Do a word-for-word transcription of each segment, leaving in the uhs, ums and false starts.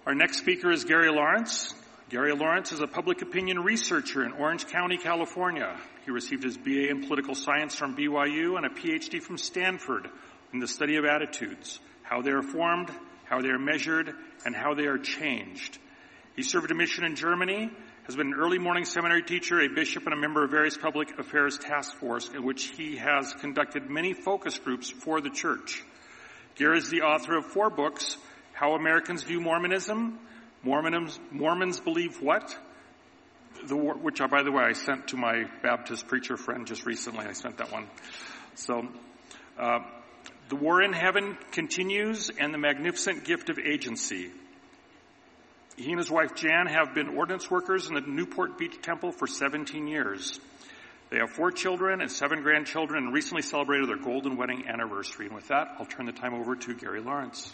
Our next speaker is Gary Lawrence. Gary Lawrence is a public opinion researcher in Orange County, California. He received his B A in political science from B Y U and a P H D from Stanford in the study of attitudes, how they are formed, how they are measured, and how they are changed. He served a mission in Germany, has been an early morning seminary teacher, a bishop, and a member of various public affairs task force in which he has conducted many focus groups for the church. Gary is the author of four books: How Americans View Mormonism, Mormons, Mormons Believe What? The, which, by the way, I sent to my Baptist preacher friend just recently. I sent that one. So, uh, The War in Heaven Continues, and The Magnificent Gift of Agency. He and his wife Jan have been ordinance workers in the Newport Beach Temple for seventeen years. They have four children and seven grandchildren and recently celebrated their golden wedding anniversary. And with that, I'll turn the time over to Gary Lawrence.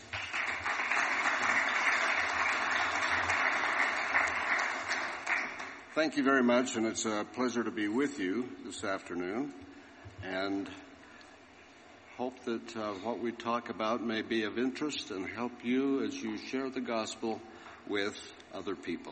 Thank you very much, and it's a pleasure to be with you this afternoon, and hope that uh, what we talk about may be of interest and help you as you share the gospel with other people.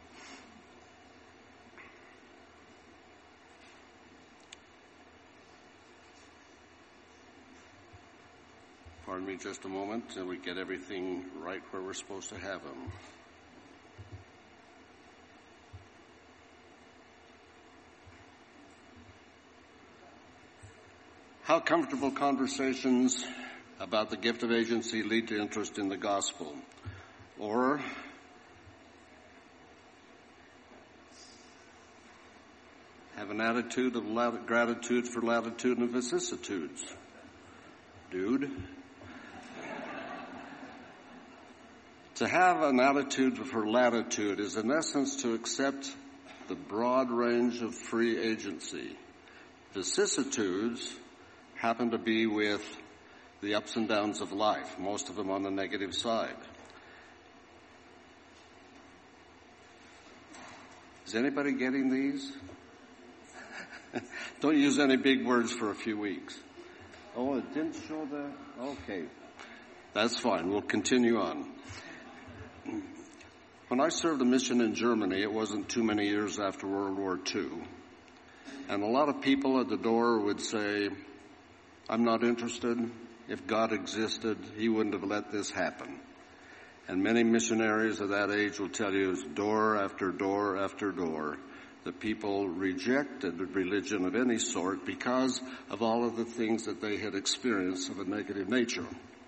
Pardon me just a moment till we get everything right where we're supposed to have them. How comfortable conversations about the gift of agency lead to interest in the gospel? Or have an attitude of lat- gratitude for latitude and vicissitudes? Dude. To have an attitude for latitude is in essence to accept the broad range of free agency. Vicissitudes happen to be with the ups and downs of life, most of them on the negative side. Is anybody getting these? Don't use any big words for a few weeks. Oh, it didn't show the... Okay. That's fine. We'll continue on. When I served a mission in Germany, it wasn't too many years after World War Two. And a lot of people at the door would say, I'm not interested. If God existed, he wouldn't have let this happen. And many missionaries of that age will tell you, door after door after door, the people rejected religion of any sort because of all of the things that they had experienced of a negative nature.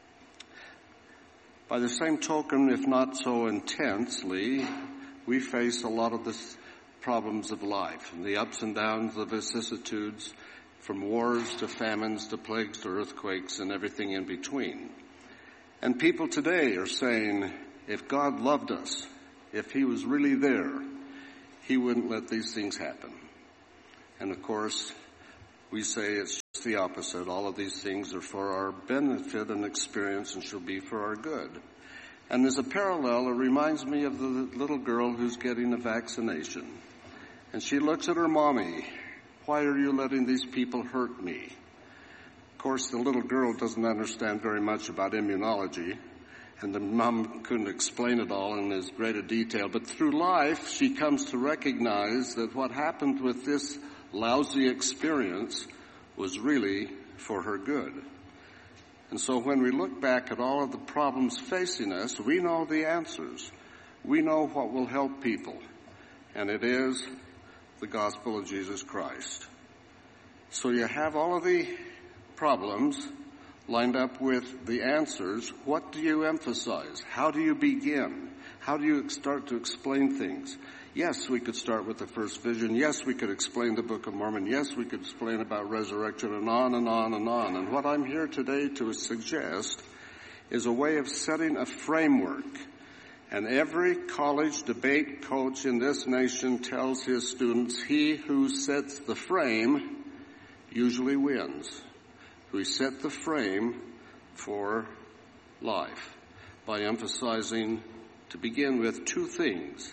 By the same token, if not so intensely, we face a lot of the problems of life, the ups and downs, the vicissitudes, from wars to famines to plagues to earthquakes and everything in between. And people today are saying, if God loved us, if he was really there, he wouldn't let these things happen. And of course, we say it's just the opposite. All of these things are for our benefit and experience and shall be for our good. And there's a parallel. It reminds me of the little girl who's getting a vaccination. And she looks at her mommy. Why are you letting these people hurt me? Of course, the little girl doesn't understand very much about immunology, and the mom couldn't explain it all in as great a detail. But through life, she comes to recognize that what happened with this lousy experience was really for her good. And so when we look back at all of the problems facing us, we know the answers. We know what will help people, and it is the gospel of Jesus Christ. So you have all of the problems lined up with the answers. What do you emphasize? How do you begin? How do you start to explain things? Yes, we could start with the first vision. Yes, we could explain the Book of Mormon. Yes, we could explain about resurrection, and on and on and on. And what I'm here today to suggest is a way of setting a framework. And every college debate coach in this nation tells his students, he who sets the frame usually wins. We set the frame for life by emphasizing, to begin with, two things: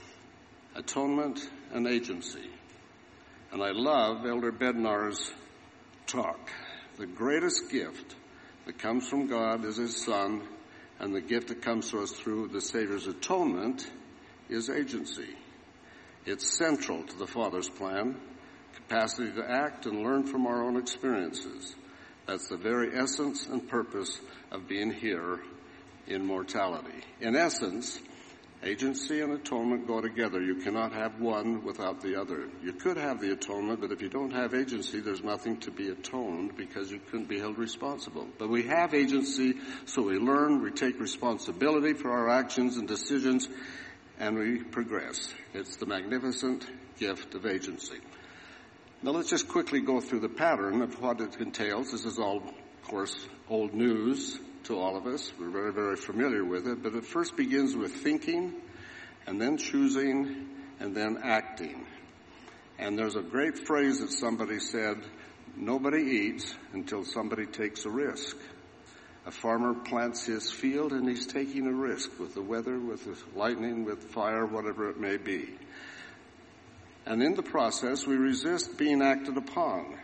atonement and agency. And I love Elder Bednar's talk. The greatest gift that comes from God is his Son, And the gift that comes to us through the Savior's atonement is agency. It's central to the Father's plan, capacity to act and learn from our own experiences. That's the very essence and purpose of being here in mortality. In essence, agency and atonement go together. You cannot have one without the other. You could have the atonement, but if you don't have agency, there's nothing to be atoned because you couldn't be held responsible. But we have agency, so we learn, we take responsibility for our actions and decisions, and we progress. It's the magnificent gift of agency. Now let's just quickly go through the pattern of what it entails. This is all, of course, old news to all of us. We're very, very familiar with it, but it first begins with thinking, and then choosing, and then acting. And there's a great phrase that somebody said, nobody eats until somebody takes a risk. A farmer plants his field, and he's taking a risk with the weather, with the lightning, with fire, whatever it may be. And in the process, we resist being acted upon.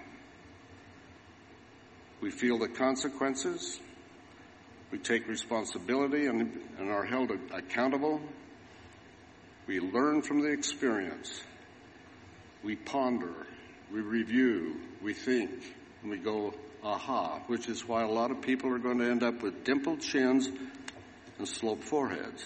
We feel the consequences. We take responsibility and, and are held accountable. We learn from the experience. We ponder. We review. We think. And we go, aha, which is why a lot of people are going to end up with dimpled chins and sloped foreheads.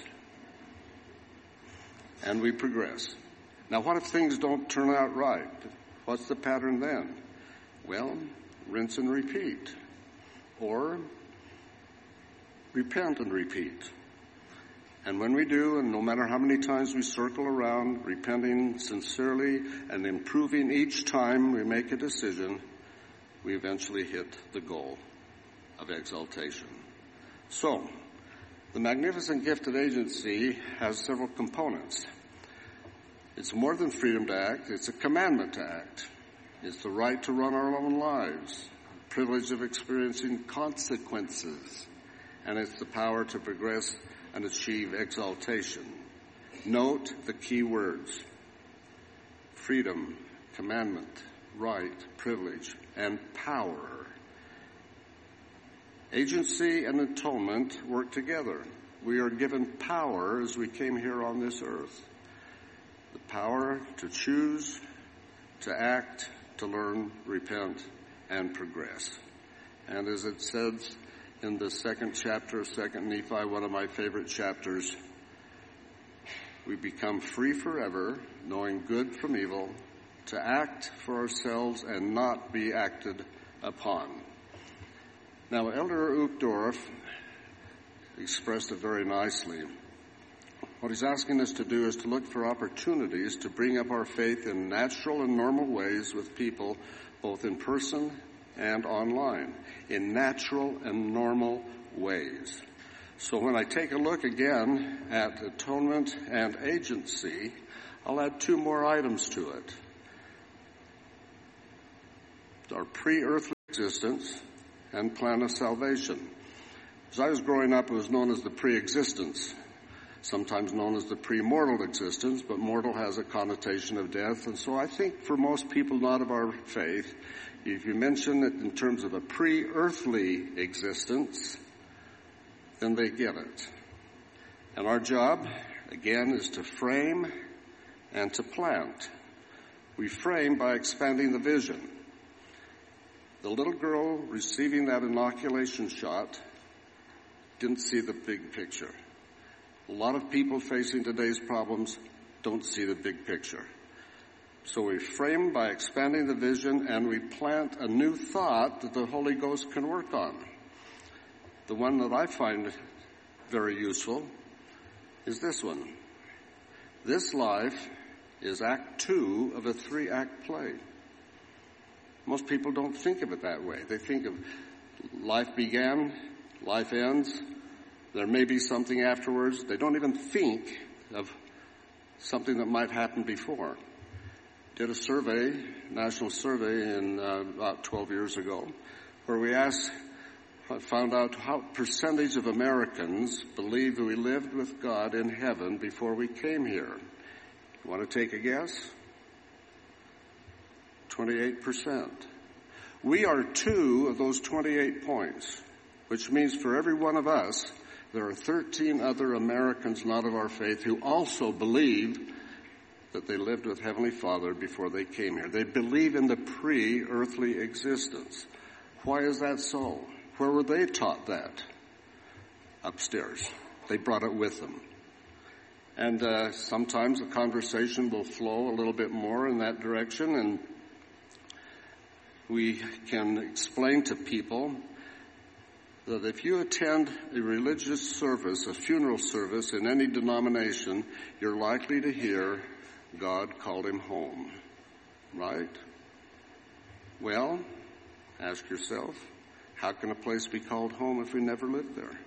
And we progress. Now, what if things don't turn out right? What's the pattern then? Well, rinse and repeat. Or repent and repeat. And when we do, and no matter how many times we circle around, repenting sincerely and improving each time we make a decision, we eventually hit the goal of exaltation. So, the magnificent gift of agency has several components. It's more than freedom to act. It's a commandment to act. It's the right to run our own lives, the privilege of experiencing consequences, and it's the power to progress and achieve exaltation. Note the key words: freedom, commandment, right, privilege, and power. Agency and atonement work together. We are given power as we came here on this earth. The power to choose, to act, to learn, repent, and progress. And as it says in the second chapter of Second Nephi, one of my favorite chapters, we become free forever, knowing good from evil, to act for ourselves and not be acted upon. Now, Elder Uchtdorf expressed it very nicely. What he's asking us to do is to look for opportunities to bring up our faith in natural and normal ways with people, both in person and online, in natural and normal ways. So when I take a look again at atonement and agency, I'll add two more items to it. Our pre-earthly existence and plan of salvation. As I was growing up, it was known as the pre-existence, sometimes known as the pre-mortal existence, but mortal has a connotation of death. And so I think for most people not of our faith, if you mention it in terms of a pre-earthly existence, then they get it. And our job, again, is to frame and to plant. We frame by expanding the vision. The little girl receiving that inoculation shot didn't see the big picture. A lot of people facing today's problems don't see the big picture. So we frame by expanding the vision, and we plant a new thought that the Holy Ghost can work on. The one that I find very useful is this one. This life is act two of a three-act play. Most people don't think of it that way. They think of life began, life ends, there may be something afterwards. They don't even think of something that might happen before. Did a survey, national survey in uh, about twelve years ago, where we asked, found out how percentage of Americans believe that we lived with God in heaven before we came here. You want to take a guess? twenty-eight percent. We are two of those twenty-eight points, which means for every one of us, there are thirteen other Americans not of our faith who also believe that they lived with Heavenly Father before they came here. They believe in the pre-earthly existence. Why is that so? Where were they taught that? Upstairs. They brought it with them. And uh, sometimes the conversation will flow a little bit more in that direction, and we can explain to people that if you attend a religious service, a funeral service in any denomination, you're likely to hear, God called him home. Right? Well, ask yourself, how can a place be called home if we never lived there?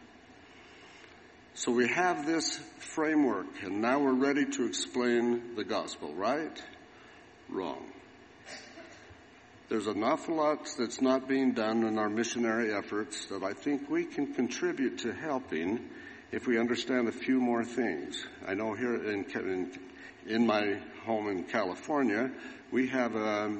So we have this framework, and now we're ready to explain the gospel, right? Wrong. There's an awful lot that's not being done in our missionary efforts that I think we can contribute to helping if we understand a few more things. I know here in, in, in my home in California, we have a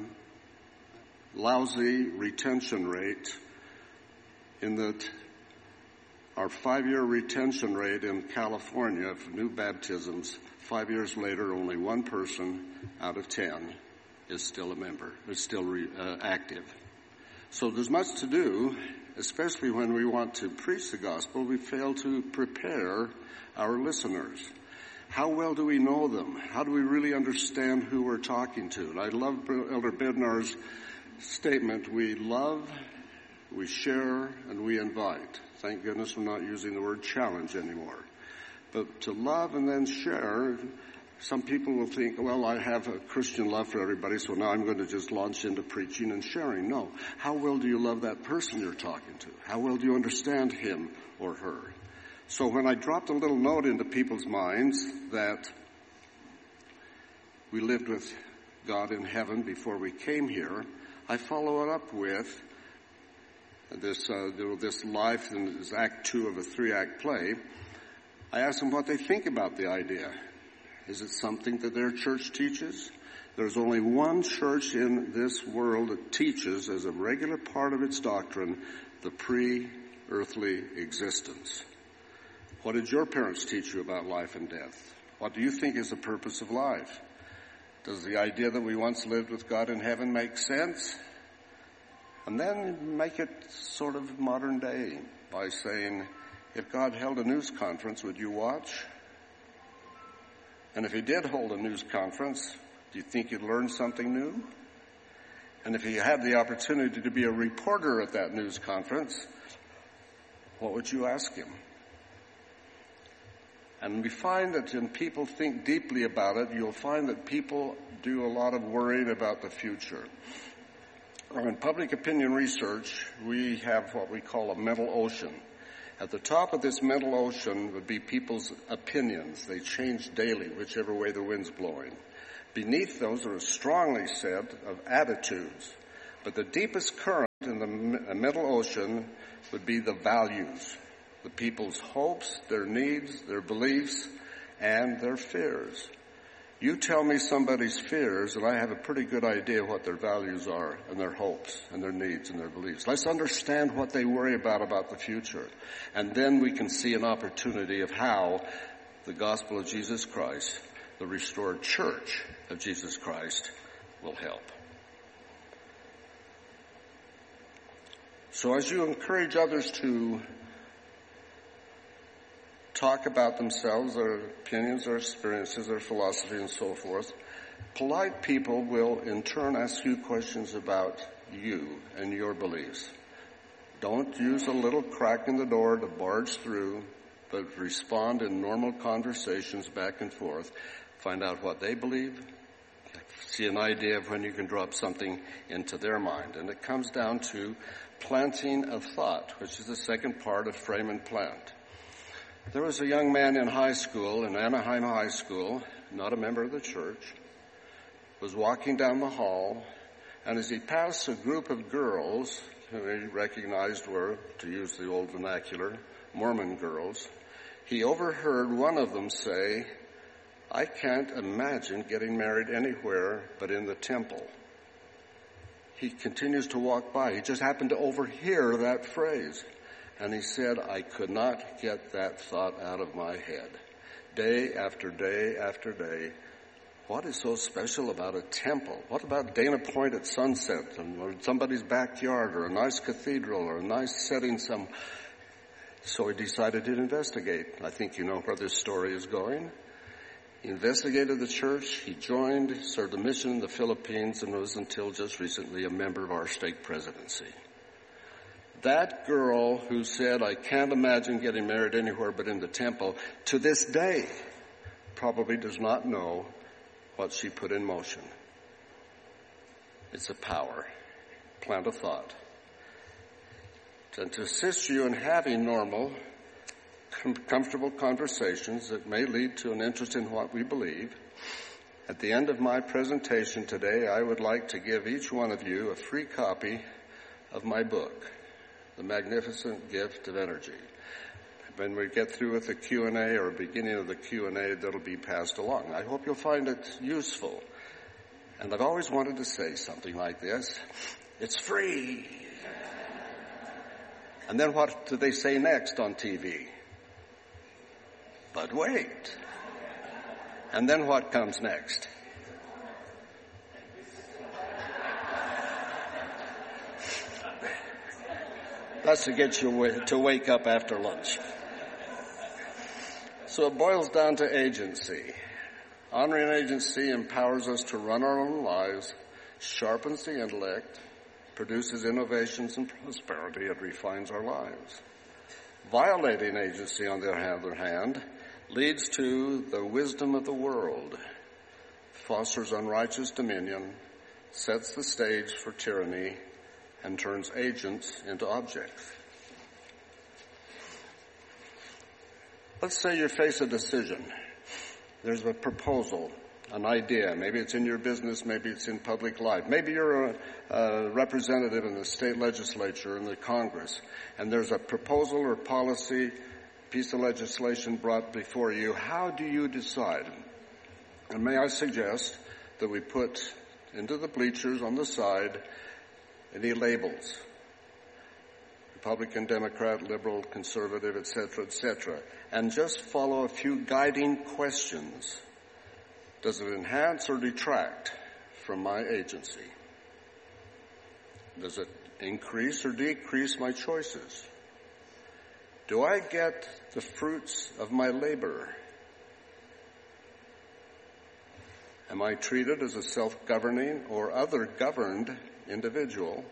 lousy retention rate in that our five-year retention rate in California for new baptisms, five years later, only one person out of ten is still a member, is still re, uh, active. So there's much to do, especially when we want to preach the gospel. We fail to prepare our listeners. How well do we know them? How do we really understand who we're talking to? And I love Elder Bednar's statement, we love, we share, and we invite. Thank goodness we're not using the word challenge anymore. But to love and then share, some people will think, well, I have a Christian love for everybody, so now I'm going to just launch into preaching and sharing. No. How well do you love that person you're talking to? How well do you understand him or her? So when I dropped a little note into people's minds that we lived with God in heaven before we came here, I follow it up with this uh, this life in this act two of a three-act play. I ask them what they think about the idea. Is it something that their church teaches? There's only one church in this world that teaches as a regular part of its doctrine the pre-earthly existence. What did your parents teach you about life and death? What do you think is the purpose of life? Does the idea that we once lived with God in heaven make sense? And then make it sort of modern day by saying, if God held a news conference, would you watch? And if he did hold a news conference, do you think you'd learn something new? And if you had the opportunity to be a reporter at that news conference, what would you ask him? And we find that when people think deeply about it, you'll find that people do a lot of worrying about the future. In public opinion research, we have what we call a mental ocean. At the top of this mental ocean would be people's opinions. They change daily, whichever way the wind's blowing. Beneath those are a strongly set of attitudes. But the deepest current in the mental ocean would be the values, the people's hopes, their needs, their beliefs, and their fears. You tell me somebody's fears, and I have a pretty good idea what their values are, and their hopes, and their needs, and their beliefs. Let's understand what they worry about about the future. And then we can see an opportunity of how the gospel of Jesus Christ, the restored church of Jesus Christ, will help. So as you encourage others to talk about themselves, their opinions, their experiences, their philosophy, and so forth, polite people will in turn ask you questions about you and your beliefs. Don't use a little crack in the door to barge through, but respond in normal conversations back and forth. Find out what they believe. See an idea of when you can drop something into their mind. And it comes down to planting of thought, which is the second part of frame and plant. There was a young man in high school, in Anaheim High School, not a member of the church, was walking down the hall, and as he passed a group of girls who he recognized were, to use the old vernacular, Mormon girls, he overheard one of them say, "I can't imagine getting married anywhere but in the temple." He continues to walk by. He just happened to overhear that phrase. And he said, I could not get that thought out of my head. Day after day after day. What is so special about a temple? What about Dana Point at sunset, or somebody's backyard, or a nice cathedral, or a nice setting some? So he decided to investigate. I think you know where this story is going. He investigated the church. He joined, served a mission in the Philippines, and was until just recently a member of our stake presidency. That girl who said, I can't imagine getting married anywhere but in the temple, to this day probably does not know what she put in motion. It's a power. Plant a thought. And to assist you in having normal, com- comfortable conversations that may lead to an interest in what we believe, at the end of my presentation today, I would like to give each one of you a free copy of my book, The Magnificent Gift of Energy. When we get through with the Q and A or beginning of the Q and A, that'll be passed along. I hope you'll find it useful. And I've always wanted to say something like this. It's free. And then what do they say next on T V? But wait. And then what comes next? That's to get you to wake up after lunch. So it boils down to agency. Honoring agency empowers us to run our own lives, sharpens the intellect, produces innovations and prosperity, and refines our lives. Violating agency, on the other hand, leads to the wisdom of the world, fosters unrighteous dominion, sets the stage for tyranny, and turns agents into objects. Let's say you face a decision. There's a proposal, an idea. Maybe it's in your business, maybe it's in public life. Maybe you're a, a representative in the state legislature, in the Congress, and there's a proposal or policy, piece of legislation brought before you. How do you decide? And may I suggest that we put into the bleachers on the side any labels. Republican, Democrat, liberal, conservative, et cetera, et cetera, and just follow a few guiding questions. Does it enhance or detract from my agency? Does it increase or decrease my choices? Do I get the fruits of my labor? Am I treated as a self-governing or other governed individual?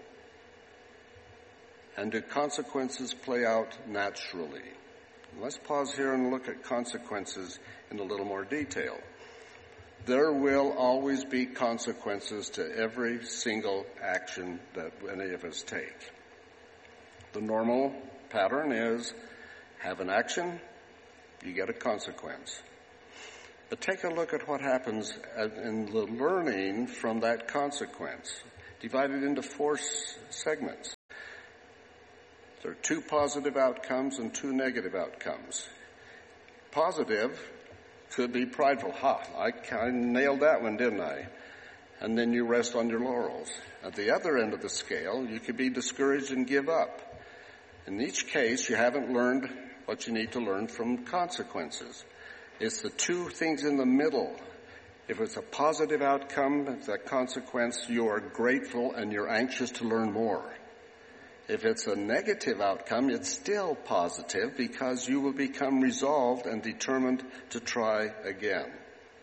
And do consequences play out naturally? Let's pause here and look at consequences in a little more detail. There will always be consequences to every single action that any of us take. The normal pattern is have an action, you get a consequence. But take a look at what happens in the learning from that consequence, divided into four segments. There are two positive outcomes and two negative outcomes. Positive could be prideful. Ha, I, I nailed that one, didn't I? And then you rest on your laurels. At the other end of the scale, you could be discouraged and give up. In each case, you haven't learned what you need to learn from consequences. It's the two things in the middle. If it's a positive outcome, it's a consequence, you are grateful and you're anxious to learn more. If it's a negative outcome, it's still positive because you will become resolved and determined to try again.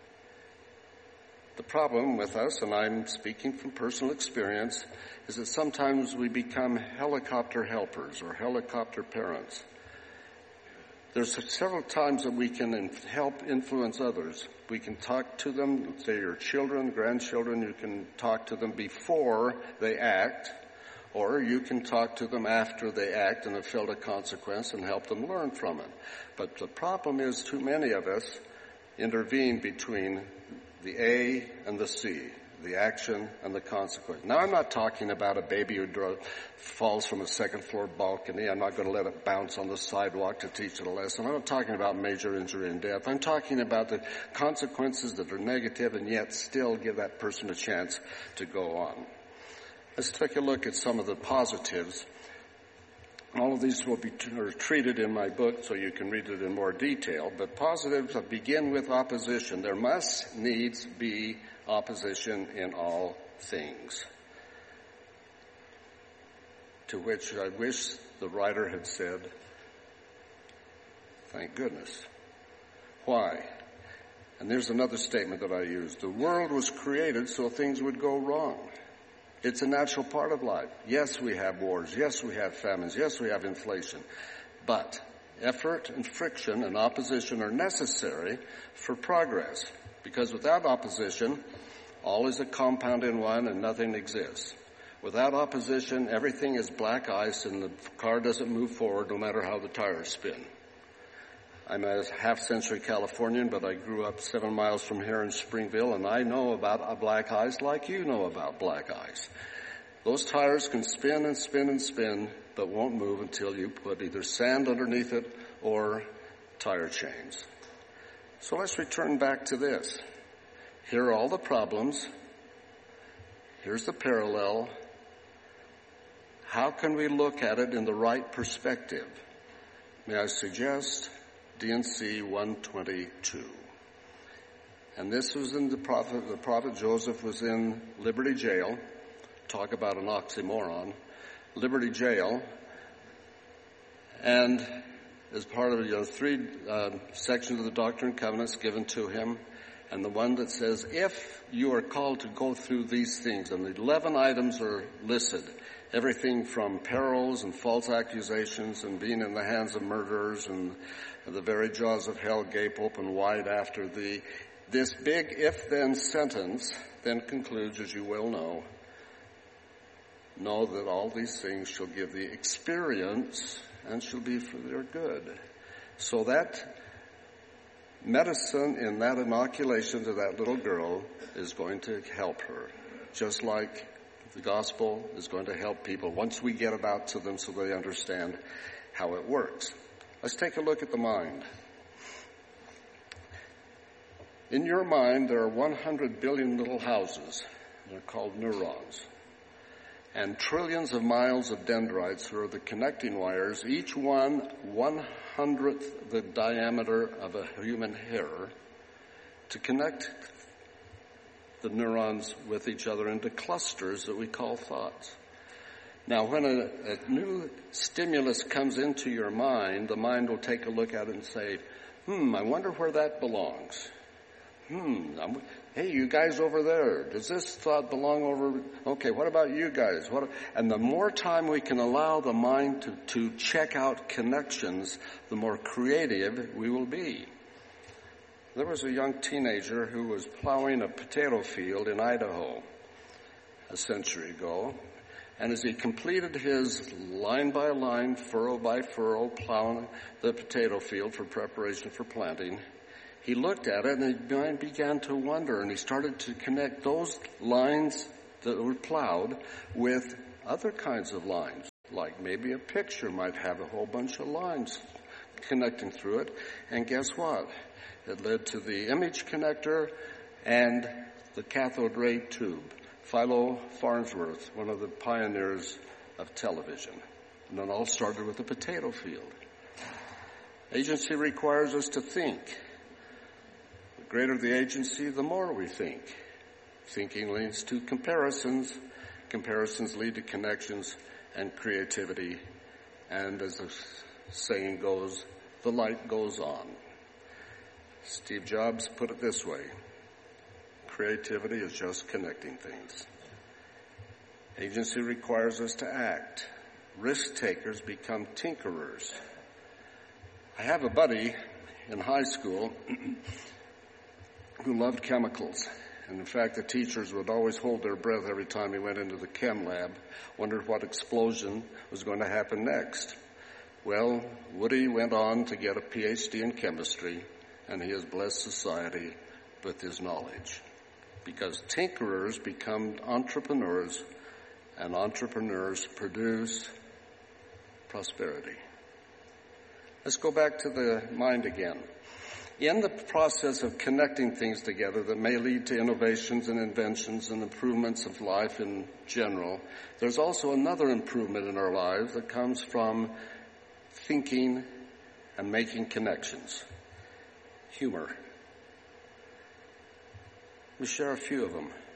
The problem with us, and I'm speaking from personal experience, is that sometimes we become helicopter helpers or helicopter parents. There's several times that we can help influence others. We can talk to them, say your children, grandchildren, you can talk to them before they act. Or you can talk to them after they act and have felt a consequence and help them learn from it. But the problem is too many of us intervene between the A and the C, the action and the consequence. Now, I'm not talking about a baby who draw, falls from a second floor balcony. I'm not going to let it bounce on the sidewalk to teach it a lesson. I'm not talking about major injury and death. I'm talking about the consequences that are negative and yet still give that person a chance to go on. Let's take a look at some of the positives. All of these will be t- are treated in my book so you can read it in more detail. But positives begin with opposition. There must needs be opposition in all things. To which I wish the writer had said, thank goodness. Why? And there's another statement that I used. The world was created so things would go wrong. It's a natural part of life. Yes, we have wars. Yes, we have famines. Yes, we have inflation. But effort and friction and opposition are necessary for progress. Because without opposition, all is a compound in one and nothing exists. Without opposition, everything is black ice and the car doesn't move forward no matter how the tires spin. I'm a half-century Californian, but I grew up seven miles from here in Springville, and I know about black ice like you know about black ice. Those tires can spin and spin and spin, but won't move until you put either sand underneath it or tire chains. So let's return back to this. Here are all the problems. Here's the parallel. How can we look at it in the right perspective? May I suggest D and C one twenty-two. And this was in the prophet, the prophet Joseph was in Liberty Jail. Talk about an oxymoron. Liberty Jail. And as part of, you know, three uh, sections of the Doctrine and Covenants given to him, and the one that says, if you are called to go through these things, and the eleven items are listed, everything from perils and false accusations and being in the hands of murderers and the very jaws of hell gape open wide after thee. This big if-then sentence then concludes, as you well know, know that all these things shall give thee experience and shall be for their good. So that medicine in that inoculation to that little girl is going to help her, just like the gospel is going to help people once we get it out to them so they understand how it works. Let's take a look at the mind. In your mind, there are one hundred billion little houses. They're called neurons. And trillions of miles of dendrites are the connecting wires, each one one hundredth the diameter of a human hair, to connect the neurons with each other into clusters that we call thoughts. Now, when a, a new stimulus comes into your mind, the mind will take a look at it and say, hmm, I wonder where that belongs. Hmm, I'm, hey, you guys over there, does this thought belong over? Okay, what about you guys? What? And the more time we can allow the mind to, to check out connections, the more creative we will be. There was a young teenager who was plowing a potato field in Idaho a century ago. And as he completed his line by line, furrow by furrow, plowing the potato field for preparation for planting, he looked at it and his mind began to wonder, and he started to connect those lines that were plowed with other kinds of lines, like maybe a picture might have a whole bunch of lines connecting through it. And guess what? It led to the image connector and the cathode ray tube. Philo Farnsworth, one of the pioneers of television. And it all started with a potato field. Agency requires us to think. The greater the agency, the more we think. Thinking leads to comparisons. Comparisons lead to connections and creativity. And as the saying goes, the light goes on. Steve Jobs put it this way. Creativity is just connecting things. Agency requires us to act. Risk takers become tinkerers. I have a buddy in high school who loved chemicals. And in fact, the teachers would always hold their breath every time he went into the chem lab, wondered what explosion was going to happen next. Well, Woody went on to get a P H D in chemistry, and he has blessed society with his knowledge. Because tinkerers become entrepreneurs, and entrepreneurs produce prosperity. Let's go back to the mind again. In the process of connecting things together that may lead to innovations and inventions and improvements of life in general, there's also another improvement in our lives that comes from thinking and making connections. Humor. We share a few of them.